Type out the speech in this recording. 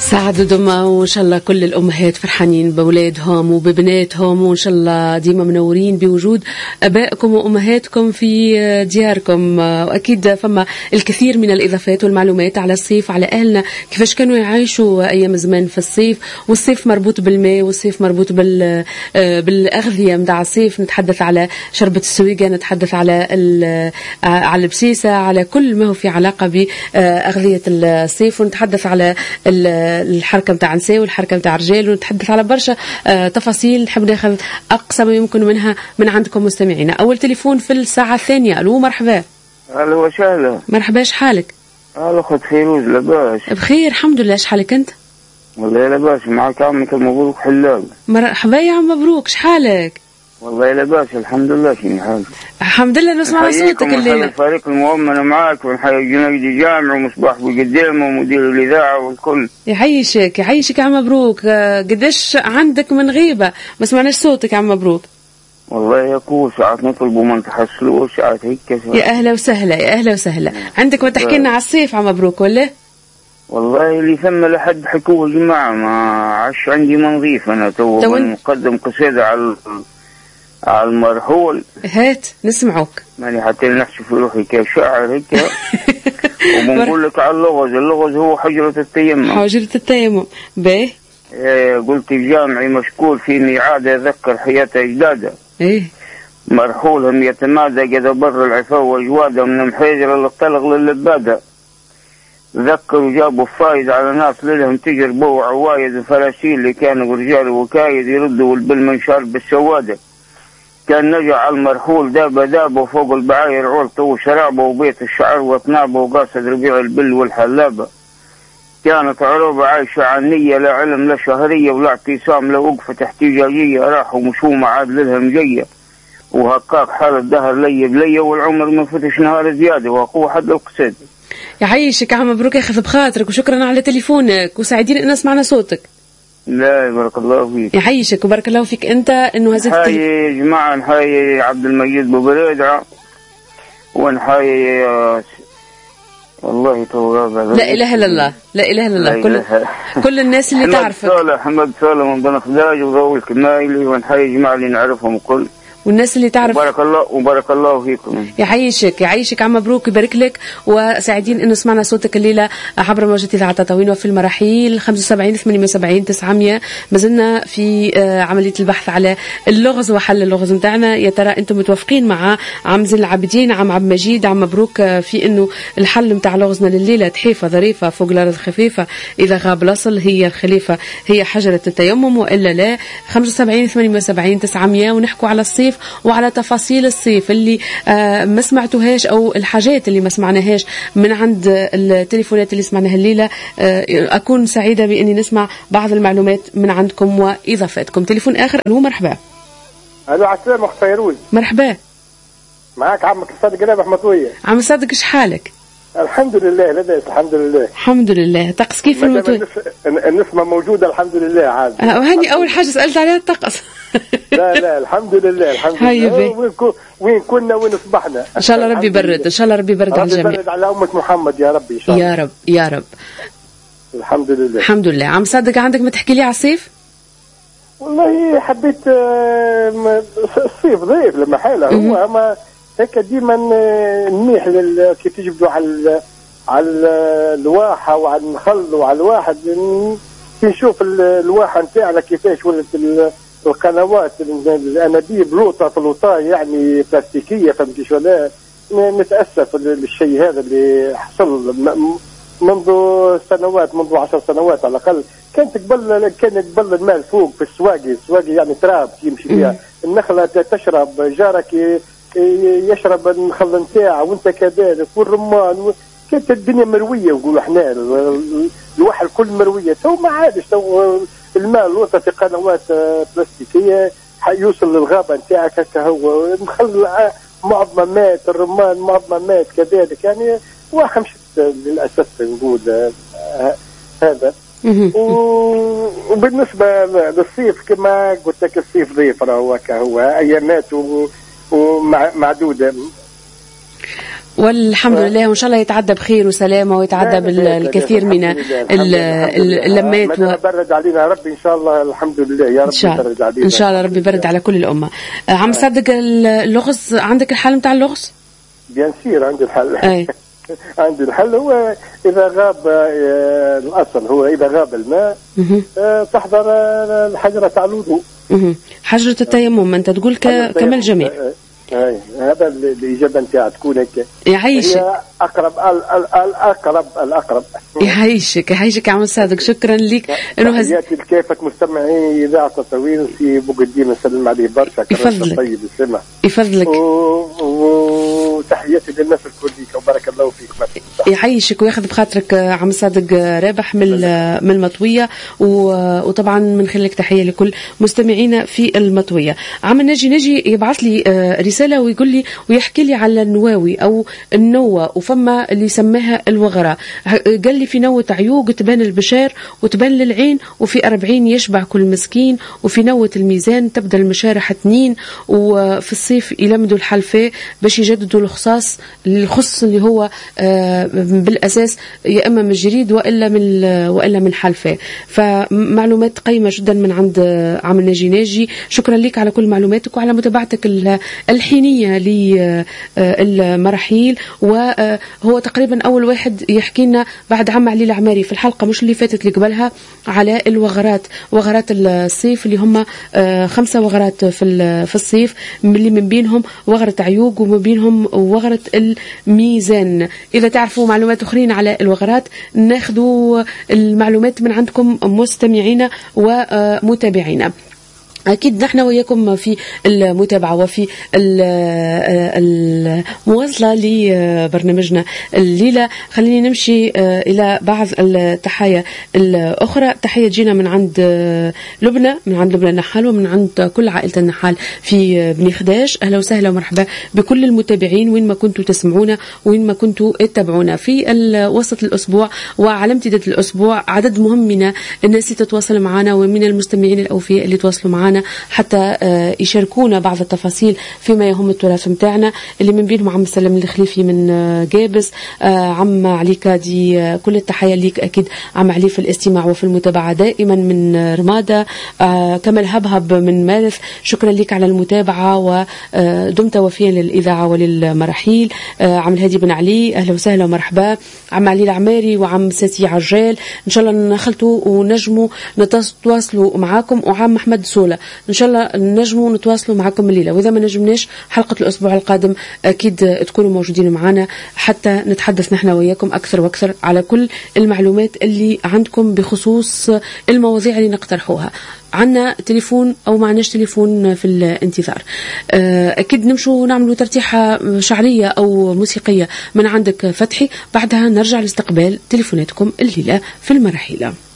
سعد ودمى وإن شاء الله كل الأمهات فرحانين بأولادهم وببناتهم، وإن شاء الله ديما منورين بوجود أبائكم وأمهاتكم في دياركم. وأكيد فما الكثير من الإضافات والمعلومات على الصيف، على أهلنا كيفاش كانوا يعيشوا أيام زمان في الصيف، والصيف مربوط بالماء، والصيف مربوط بالأغذية متاع الصيف. نتحدث على شربة السويقة، نتحدث على البسيسة، على كل ما هو في علاقة بأغذية الصيف، ونتحدث على الحركة متاع نساء والحركة متاع رجال، ونتحدث على برشا تفاصيل نحب ناخذ أقصى ما يمكن منها من عندكم مستمعينا. أول تليفون في الساعة الثانية. ألو مرحبا. ألو وسهلا. مرحبا، شحالك؟ ألو خد فيروز، لاباس؟ بخير الحمد لله، شحالك أنت؟ والله لاباس، معك عمك مبروك حلال. مرحبا يا عم مبروك، شحالك؟ والله لاباس الحمد لله. شنو حالك؟ الحمد لله، نسمع صوتك الليلة. الفريق المؤمن معك، ونحيي جنيدي جامع ومصباح بقدامه ومدير الإذاعة والكل. يعيشك يا عم مبروك. قديش عندك من غيبة ما سمعناش صوتك يا عم مبروك؟ والله يا كو ساعات نطلبوا ما نتحصلوش، ساعات هيك ساعات. يا أهلا وسهلا يا أهلا وسهلا. عندك ما تحكي لنا على الصيف عم مبروك ولا؟ والله اللي ثم لحد حكوه جماعة ما عش عندي منظيف. أنا تو نقدم قصيدة على المرحول. هات نسمعوك. ماني حتى نحسب في روحي كشاعر هيك. وبنقول لك على اللغز هو حجرة التيمم. حجرة التيمم باهي. قلت الجامعي مشكور في اني عاد اذكر حياة اجداده. ايه مرحولهم يتمادى قد بر العفو واجواده، من محيجر الطلق للباده. ذكروا جابوا فايد على ناس لهم تجر بو عوايد، الفراسيل اللي كانوا رجال وكايد يردوا بالمنشار بالسواده. كان نجع على المرحول دابه وفوق البعاير عولته وشرابه، وبيت الشعر وطنابه، وقاصد ربيع البل والحلابه. كانت عروبة عايشة عنية، لا علم لا شهرية ولا اعتصام لا وقفة احتجاجية. راحوا مشومة عاد لهم جية، وهكاك حال الدهر لي بلية، والعمر ما فتش نهار زيادة، وقوة حد القصيدة. يعيشك يا عم مبروك، ياخذ بخاطرك، وشكرا على تليفونك، وسعيدين ان نسمعنا صوتك. لا بارك الله فيك. يعيشك وبارك الله فيك انت انه هزت. نحيي يا جماعة، نحيي عبد المجيد ببريدعة، ونحيي والله توابع. لا إله إلا الله، لا إله إلا الله. كل الناس اللي تعرفك. حمد صالح من بن خداج وضوء الكمايلي، ونحيي جماعة اللي نعرفهم الكل، والناس اللي تعرف. وبارك الله فيكم. يعيشك عم مبروك، يبارك لك، وسعيدين انه سمعنا صوتك الليله عبر موجة اذاعه تطاوين وفي المراحيل 75 78 900. ما زلنا في عمليه البحث على اللغز وحل اللغز نتاعنا. يا ترى انتم متوافقين مع عم زين العابدين، عم عبد المجيد، عم مبروك في انه الحل نتاع لغزنا لليله تحيفه ظريفه فوق الارض خفيفه، اذا غاب الاصل هي الخليفه هي حجره التيمم، والا لا. 75 78 900. ونحكوا على الصيف وعلى تفاصيل الصيف اللي ما سمعتوهاش، أو الحاجات اللي ما سمعناهاش من عند التليفونات اللي سمعناها الليلة. أكون سعيدة بأني نسمع بعض المعلومات من عندكم وإضافاتكم. تليفون آخر. ألو مرحبا. ألو عسلامة أخت فيروز. مرحبا، معك عمك الصادق أنا محمطوية. عم صادق شحالك؟ الحمد لله لاباس الحمد لله. الحمد لله. طقس كيف المطوية؟ النسمة موجودة الحمد لله عاد. وهني أول حاجة سألت عليها الطقس. لا الحمد لله الحمد لله. وين كنا وين اصبحنا. ان شاء الله ربي يبرد، ان شاء الله ربي يبرد على الجميع. يبرد على امة محمد يا ربي ان شاء الله. يا رب. الحمد لله الحمد لله. عم صادق عندك ما تحكي لي على الصيف؟ والله حبيت الصيف ضيف لما حاله هو ما هيك ديما نميح كيف يجبدوا على الواحة وعلى النخل وعلى الواحد. نشوف الواحة نتاعنا كيفاش ولت القنوات الانابيب لوطه يعني بلاستيكيه، فهمتي شو. لا نتاسف للشيء هذا اللي حصل منذ سنوات، منذ 10 سنوات على الاقل. كان قبل الماء فوق في السواقي يعني تراب يمشي فيها النخله، تشرب جارك يشرب النخل نتاعه وانت كذلك، والرمان. كانت الدنيا مرويه نقولوا احنا، الواحد الكل مرويه. تو ما عادش، تو الماء الوسط في قنوات بلاستيكيه يوصل للغابه نتاعك هكا. هو نخل معظمه مات، الرمان معظمه مات كذلك يعني. واحد مشت للاسف نقول هذا. وبالنسبه للصيف كما قلت لك، الصيف ضيف راهو هكا، هو ايامات ومعدوده. والحمد لله، وإن شاء الله يتعدى بخير وسلامة ويتعدى بالكثير من اللمات. برد علينا ربي إن شاء الله. الحمد لله يا رب يبرد علينا إن شاء الله. ربي يبرد على كل الأمة. عم صدق اللغز، عندك الحل متاع اللغز؟ بيان سير عندي الحل. عندي الحل هو إذا غاب الأصل، هو إذا غاب الماء تحضر الحجرة تاع الوضوء، حجرة التيمم. أنت تقول كمال جميع. هذا الإجابة نتاعها تكون هيك. يعيشك. هي الأقرب. يعيشك يا عم صادق، شكرا لك. تحياتي لكافة مستمعي إذاعة تطاوين في بوقديم، نسلم عليه برشا. يفضلك. طيب السمع. يفضلك. وتحياتي للناس الكل وبارك الله فيك. يعيشك وياخذ بخاطرك عم صادق رابح من المطوية، وطبعا من خلالك تحية لكل مستمعينا في المطوية. عم نجي يبعث لي رسالة ويقول لي ويحكي لي على النواوي أو النوة، وفما اللي سماها الوغرة. قال لي في نوة عيوق تبان البشار وتبان للعين، وفي 40 يشبع كل مسكين، وفي نوة الميزان تبدأ المشارح 2، وفي الصيف يلمدوا الحلفاء باش يجددوا الخص اللي هو بالأساس يا إما من جريد وإلا من حلفاء. فمعلومات قيمة جدا من عند عم ناجي. شكرا لك على كل معلوماتك وعلى متابعتك الحينية للمراحيل. وهو تقريبا أول واحد يحكي لنا بعد عم علي العماري في الحلقة مش اللي فاتت اللي قبلها على وغرات الصيف، اللي هم 5 وغرات في الصيف، اللي من بينهم وغرة عيوق ومن بينهم وغرة الميزان. إذا تعرفوا معلومات أخرين على الوغرات ناخذوا المعلومات من عندكم مستمعينا ومتابعينا. أكيد نحن وياكم في المتابعة وفي المواصلة لبرنامجنا الليلة. خليني نمشي إلى بعض التحايا الأخرى. تحية جينا من عند لبنى النحال، ومن عند كل عائلة النحال في بني خداش. أهلا وسهلا ومرحبا بكل المتابعين وين ما كنتوا تسمعونا وين ما كنتوا تتابعونا في وسط الأسبوع وعلى امتداد الأسبوع. عدد مهم من الناس تتواصل معنا ومن المستمعين الأوفياء اللي تواصلوا معنا حتى يشاركونا بعض التفاصيل فيما يهم التراث متاعنا، اللي من بينهم عم سلم الخليفي من جابس، عم علي كادي، كل التحية ليك أكيد عم علي في الاستماع وفي المتابعة دائما من رمادة، كمال هبهب من مارث، شكرا لك على المتابعة ودمت وفيا للإذاعة وللمراحيل. عم الهادي بن علي أهلا وسهلا ومرحبا. عم علي العماري وعم ساتي عجال، إن شاء الله نخلطوا ونجموا نتواصلوا معاكم. وعم محمد سولة إن شاء الله نجموا نتواصلوا معكم الليلة، وإذا ما نجمناش حلقة الأسبوع القادم أكيد تكونوا موجودين معنا حتى نتحدث نحن وياكم أكثر وأكثر على كل المعلومات اللي عندكم بخصوص المواضيع اللي نقترحوها. عنا تليفون أو معناش تليفون في الانتظار. أكيد نمشوا نعملوا ترتيحة شعرية أو موسيقية من عندك فتحي، بعدها نرجع لاستقبال تليفوناتكم الليلة في المراحيل.